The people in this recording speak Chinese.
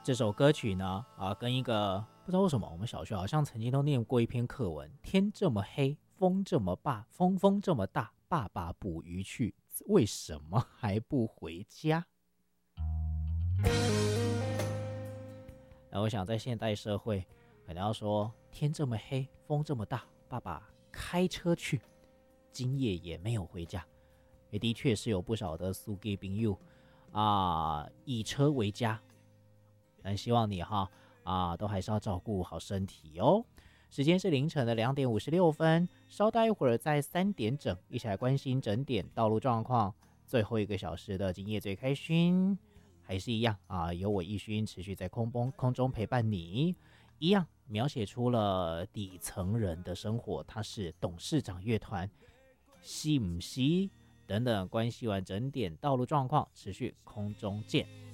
这首歌曲呢，跟一个不知道为什么，我们小学好像曾经都念过一篇课文：天这么黑，风这么大，风这么大，爸爸捕鱼去，为什么还不回家？那我想在现代社会，可能要说天这么黑，风这么大，爸爸开车去，今夜也没有回家。也的确是有不少的司机朋友以车为家，但希望你都还是要照顾好身体哦。时间是凌晨的2点56分，稍待一会儿在3点整，一起来关心整点道路状况。最后1个小时的今夜最开心，还是一样由我奕勋持续在空中陪伴你，一样描写出了底层人的生活。他是董事长乐团，是不是？等等，关系完整点道路状况，持续空中见。